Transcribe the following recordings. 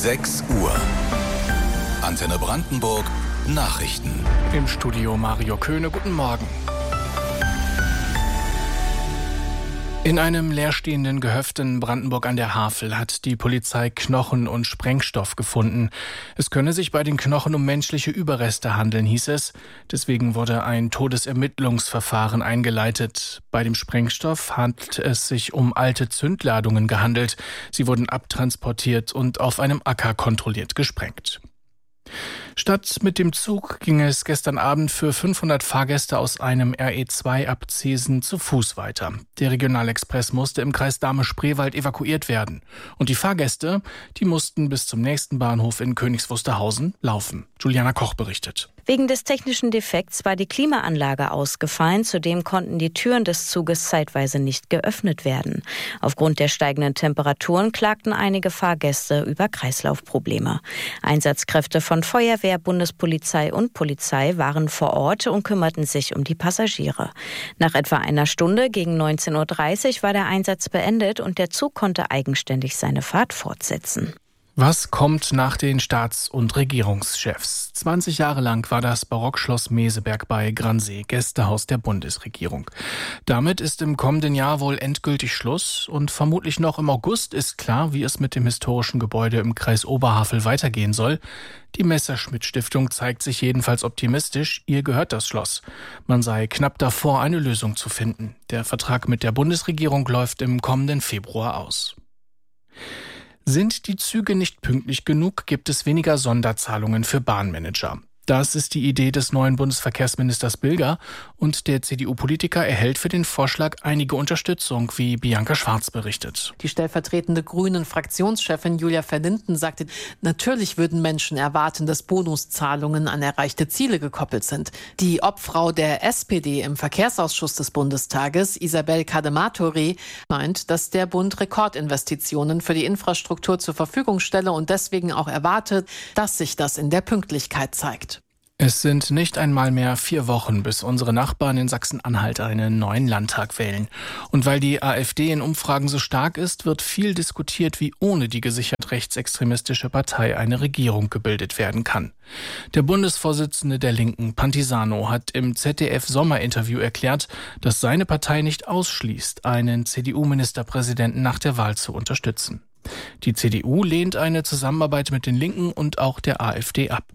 6 Uhr. Antenne Brandenburg Nachrichten. Im Studio Mario Köhne, guten Morgen. In einem leerstehenden Gehöft in Brandenburg an der Havel hat die Polizei Knochen und Sprengstoff gefunden. Es könne sich bei den Knochen um menschliche Überreste handeln, hieß es. Deswegen wurde ein Todesermittlungsverfahren eingeleitet. Bei dem Sprengstoff hat es sich um alte Zündladungen gehandelt. Sie wurden abtransportiert und auf einem Acker kontrolliert gesprengt. Statt mit dem Zug ging es gestern Abend für 500 Fahrgäste aus einem RE2 ab Zeesen zu Fuß weiter. Der Regionalexpress musste im Kreis Dahme-Spreewald evakuiert werden. Und die Fahrgäste, die mussten bis zum nächsten Bahnhof in Königs Wusterhausen laufen. Juliana Koch berichtet. Wegen des technischen Defekts war die Klimaanlage ausgefallen. Zudem konnten die Türen des Zuges zeitweise nicht geöffnet werden. Aufgrund der steigenden Temperaturen klagten einige Fahrgäste über Kreislaufprobleme. Einsatzkräfte von Feuerwehr, Bundespolizei und Polizei waren vor Ort und kümmerten sich um die Passagiere. Nach etwa einer Stunde gegen 19.30 Uhr war der Einsatz beendet und der Zug konnte eigenständig seine Fahrt fortsetzen. Was kommt nach den Staats- und Regierungschefs? 20 Jahre lang war das Barockschloss Meseberg bei Gransee Gästehaus der Bundesregierung. Damit ist im kommenden Jahr wohl endgültig Schluss und vermutlich noch im August ist klar, wie es mit dem historischen Gebäude im Kreis Oberhavel weitergehen soll. Die Messerschmitt-Stiftung zeigt sich jedenfalls optimistisch, ihr gehört das Schloss. Man sei knapp davor, eine Lösung zu finden. Der Vertrag mit der Bundesregierung läuft im kommenden Februar aus. Sind die Züge nicht pünktlich genug, gibt es weniger Sonderzahlungen für Bahnmanager. Das ist die Idee des neuen Bundesverkehrsministers Bilger und der CDU-Politiker erhält für den Vorschlag einige Unterstützung, wie Bianca Schwarz berichtet. Die stellvertretende Grünen-Fraktionschefin Julia Verlinden sagte, natürlich würden Menschen erwarten, dass Bonuszahlungen an erreichte Ziele gekoppelt sind. Die Obfrau der SPD im Verkehrsausschuss des Bundestages, Isabel Cadematori, meint, dass der Bund Rekordinvestitionen für die Infrastruktur zur Verfügung stelle und deswegen auch erwartet, dass sich das in der Pünktlichkeit zeigt. Es sind nicht einmal mehr 4 Wochen, bis unsere Nachbarn in Sachsen-Anhalt einen neuen Landtag wählen. Und weil die AfD in Umfragen so stark ist, wird viel diskutiert, wie ohne die gesichert rechtsextremistische Partei eine Regierung gebildet werden kann. Der Bundesvorsitzende der Linken, Pantisano, hat im ZDF-Sommerinterview erklärt, dass seine Partei nicht ausschließt, einen CDU-Ministerpräsidenten nach der Wahl zu unterstützen. Die CDU lehnt eine Zusammenarbeit mit den Linken und auch der AfD ab.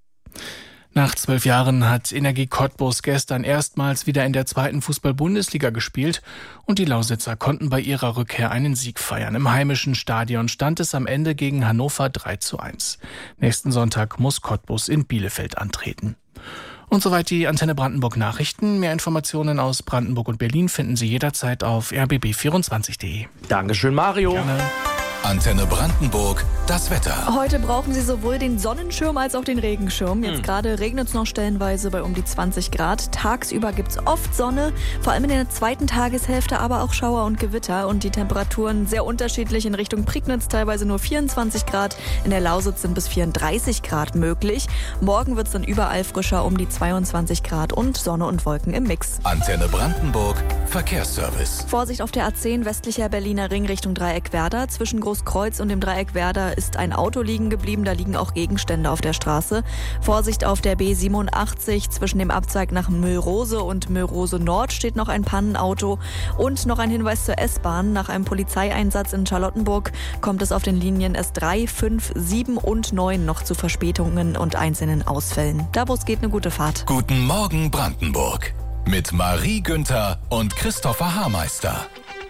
Nach 12 Jahren hat Energie Cottbus gestern erstmals wieder in der 2. Fußball-Bundesliga gespielt und die Lausitzer konnten bei ihrer Rückkehr einen Sieg feiern. Im heimischen Stadion stand es am Ende gegen Hannover 3:1. Nächsten Sonntag muss Cottbus in Bielefeld antreten. Und soweit die Antenne Brandenburg Nachrichten. Mehr Informationen aus Brandenburg und Berlin finden Sie jederzeit auf rbb24.de. Dankeschön, Mario. Gerne. Antenne Brandenburg, das Wetter. Heute brauchen Sie sowohl den Sonnenschirm als auch den Regenschirm. Jetzt gerade regnet es noch stellenweise bei um die 20 Grad. Tagsüber gibt es oft Sonne, vor allem in der zweiten Tageshälfte aber auch Schauer und Gewitter. Und die Temperaturen sehr unterschiedlich. In Richtung Prignitz teilweise nur 24 Grad. In der Lausitz sind bis 34 Grad möglich. Morgen wird es dann überall frischer um die 22 Grad und Sonne und Wolken im Mix. Antenne Brandenburg, Verkehrsservice. Vorsicht auf der A10 westlicher Berliner Ring Richtung Dreieck Werder. Zwischen Großkreuz und dem Dreieck Werder ist ein Auto liegen geblieben. Da liegen auch Gegenstände auf der Straße. Vorsicht auf der B87 zwischen dem Abzweig nach Müllrose und Müllrose Nord steht noch ein Pannenauto. Und noch ein Hinweis zur S-Bahn. Nach einem Polizeieinsatz in Charlottenburg kommt es auf den Linien S3, 5, 7 und 9 noch zu Verspätungen und einzelnen Ausfällen. Da wo es geht, eine gute Fahrt. Guten Morgen Brandenburg. Mit Marie Günther und Christopher Haarmeister.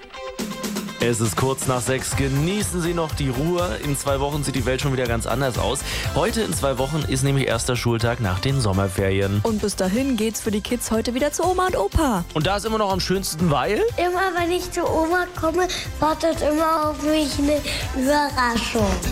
Es ist kurz nach 6. Genießen Sie noch die Ruhe. In 2 Wochen sieht die Welt schon wieder ganz anders aus. Heute in 2 Wochen ist nämlich erster Schultag nach den Sommerferien. Und bis dahin geht's für die Kids heute wieder zu Oma und Opa. Und da ist immer noch am schönsten, weil... Immer wenn ich zu Oma komme, wartet immer auf mich eine Überraschung.